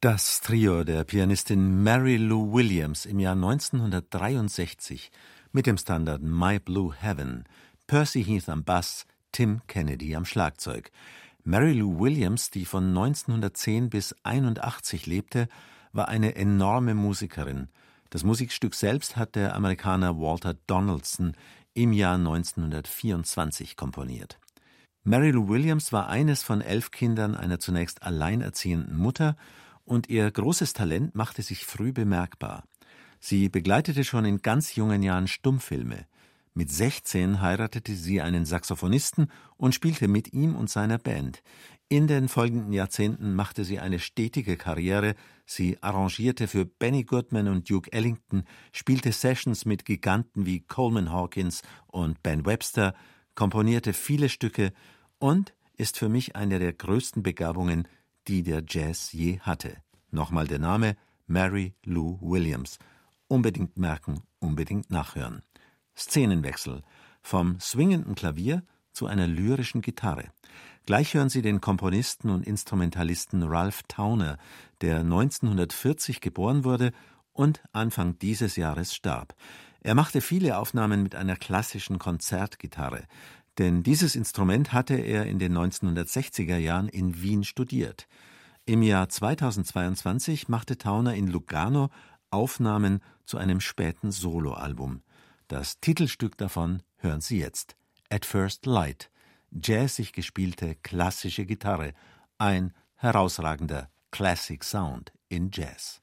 Das Trio der Pianistin Mary Lou Williams im Jahr 1963 mit dem Standard My Blue Heaven, Percy Heath am Bass, Tim Kennedy am Schlagzeug. Mary Lou Williams, die von 1910 bis 1981 lebte, war eine enorme Musikerin. Das Musikstück selbst hat der Amerikaner Walter Donaldson im Jahr 1924 komponiert. Mary Lou Williams war eines von 11 Kindern einer zunächst alleinerziehenden Mutter und ihr großes Talent machte sich früh bemerkbar. Sie begleitete schon in ganz jungen Jahren Stummfilme. Mit 16 heiratete sie einen Saxophonisten und spielte mit ihm und seiner Band. In den folgenden Jahrzehnten machte sie eine stetige Karriere. Sie arrangierte für Benny Goodman und Duke Ellington, spielte Sessions mit Giganten wie Coleman Hawkins und Ben Webster, komponierte viele Stücke und ist für mich eine der größten Begabungen, die der Jazz je hatte. Nochmal der Name Mary Lou Williams. Unbedingt merken, unbedingt nachhören. Szenenwechsel vom swingenden Klavier zu einer lyrischen Gitarre. Gleich hören Sie den Komponisten und Instrumentalisten Ralph Towner, der 1940 geboren wurde und Anfang dieses Jahres starb. Er machte viele Aufnahmen mit einer klassischen Konzertgitarre, denn dieses Instrument hatte er in den 1960er Jahren in Wien studiert. Im Jahr 2022 machte Towner in Lugano Aufnahmen zu einem späten Soloalbum. Das Titelstück davon hören Sie jetzt. At First Light, jazzig gespielte klassische Gitarre, ein herausragender Classic Sound in Jazz.